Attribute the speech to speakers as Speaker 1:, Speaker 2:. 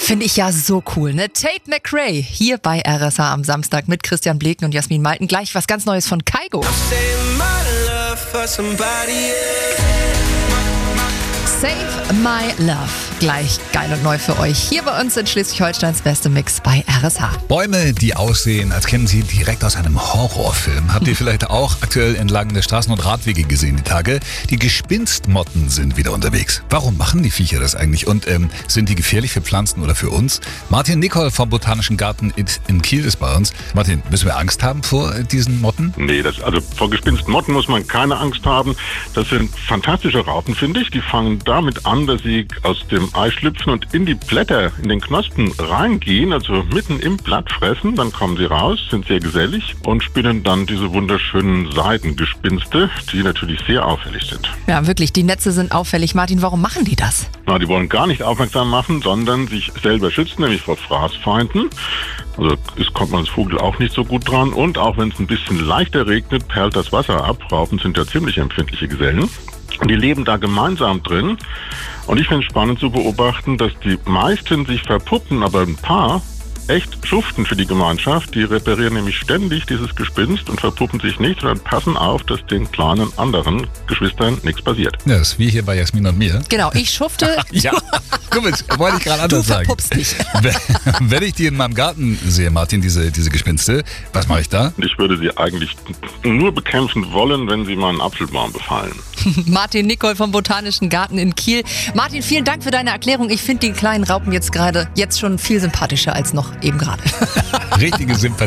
Speaker 1: Finde ich ja so cool, ne? Tate McRae hier bei RSA am Samstag mit Christian Bleken und Jasmin Malten. Gleich was ganz Neues von Kygo. Save My Love. Gleich geil und neu für euch. Hier bei uns in Schleswig-Holsteins beste Mix bei RSA.
Speaker 2: Bäume, die aussehen, als kämen sie direkt aus einem Horrorfilm. Habt ihr vielleicht auch aktuell entlang der Straßen und Radwege gesehen die Tage? Die Gespinstmotten sind wieder unterwegs. Warum machen die Viecher das eigentlich? Und sind die gefährlich für Pflanzen oder für uns? Martin Nicol vom Botanischen Garten in Kiel ist bei uns. Martin, müssen wir Angst haben vor diesen Motten?
Speaker 3: Nee, also vor Gespinstmotten muss man keine Angst haben. Das sind fantastische Raupen, finde ich. Die fangen damit an, dass sie aus dem Ei schlüpfen und in die Blätter, in den Knospen reingehen, also mitten im Blatt fressen. Dann kommen sie raus, sind sehr gesellig und spinnen dann diese wunderschönen Seidengespinste, die natürlich sehr auffällig sind.
Speaker 1: Ja, wirklich, die Netze sind auffällig. Martin, warum machen die das?
Speaker 3: Na, die wollen gar nicht aufmerksam machen, sondern sich selber schützen, nämlich vor Fraßfeinden. Also kommt man als Vogel auch nicht so gut dran. Und auch wenn es ein bisschen leichter regnet, perlt das Wasser ab. Raupen sind ja ziemlich empfindliche Gesellen. Und die leben da gemeinsam drin. Und ich finde es spannend zu beobachten, dass die meisten sich verpuppen, aber ein paar echt schuften für die Gemeinschaft. Die reparieren nämlich ständig dieses Gespinst und verpuppen sich nicht, sondern passen auf, dass den kleinen anderen Geschwistern nichts passiert.
Speaker 2: Ja, das ist wie hier bei Jasmin und mir.
Speaker 1: Genau, ich schufte.
Speaker 2: Ja, guck mal, wollte ich gerade anders sagen.
Speaker 1: Du verpuppst dich.
Speaker 2: Wenn ich die in meinem Garten sehe, Martin, diese Gespinste, was mache ich da?
Speaker 3: Ich würde sie eigentlich nur bekämpfen wollen, wenn sie meinen Apfelbaum befallen.
Speaker 1: Martin Nicol vom Botanischen Garten in Kiel. Martin, vielen Dank für deine Erklärung. Ich finde die kleinen Raupen jetzt schon viel sympathischer als noch eben gerade.
Speaker 2: Richtige Sympathie.